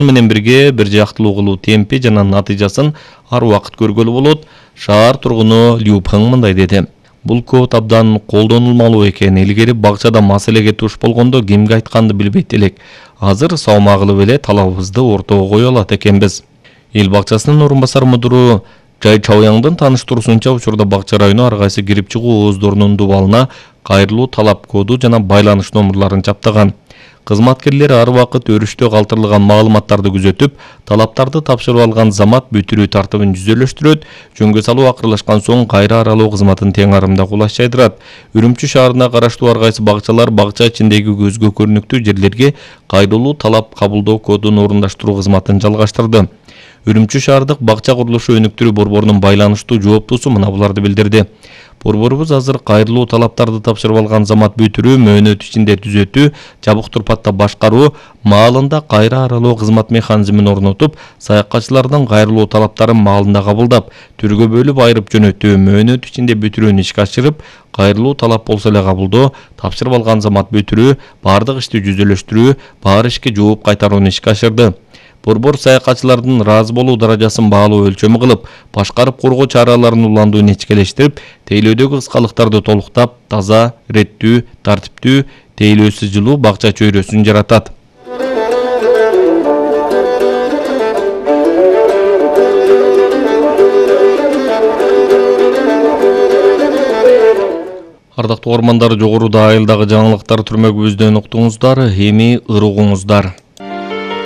менен бирге бир жактылуу кылуу темпи жана натыйжасын ар убакыт көргөлү болот. Шаар тургуну Лю Пeng мындай деди. Бул код абдан колдонулмалуу экен. Илгери бакчада маселеге туш болгондо кимге айтканды билбейт элек. Азыр салмак кылып эле талабыбызды ортого кое алат экенбиз. Эл бакчасынын орун басар мудуру Жай Чаояңдын таныштыруусунча, учурда бакча району ар кайсы кирип чыгуу ооздорунун дубалына кайрылуу талап коду жана байланыш номурларын чаптаган. Кызматкерлер ар убакыт өрүштө калтырылган маалыматтарды күзөтүп, талаптарды тапшырып алган замат бүтүрүү тартыбын жүзөлөштүрөт, жөнгө салуу акырлашкан соң кайра аралоо кызматын тең арымда кулаш жайдырат. Үрүмчү шаарына караштуу ар кайсы бакчалар бакча ичиндеги көзгө көрүнүктүү жерлерге кайрылуу талап кабылдоо кодун орундаштыруу кызматын жалгаштырды. Үрүмчү шаардык бакча курулушу өнүктүрүү борборунун байланыштуу жооптуусу мына буларды билдирди. Борборубуз азыр кайрылуу талаптарды тапшырып алган замат бүтүрүү, мөөнөт ичинде түзөтүү, жабык турпатта башкаруу, маалында кайра аралоо кызмат механизмин орнотуп, саякатчылардын кайрылуу талаптарын маалында кабылдап, түргө бөлүп айырып жөнөтүү, мөөнөт ичинде бүтүрүүнү ишке ашырып, кайрылуу талап болсо эле кабылдоо, тапшырып алган замат бүтүрүү, бардык ишти жүзөлөштүрүү, баары ишке жооп кайтарууну ишке ашырды. Борбор саякатчылардын ыраазы болуу даражасын баалуу өлчөмү кылып, башкарып коргоо чараларын уландууну ичкелештирип, тейлөөдөгү кыскалыктарды толуктап, таза, иреттүү, тартиптүү, тейлөөсүз жылуу бакча чөйрөсүн жаратат. Ардактуу угармандар, жогоруда айылдагы жаңылыктар түрмөгүбүздөн уктуңуздар, эми ыр угуңуздар.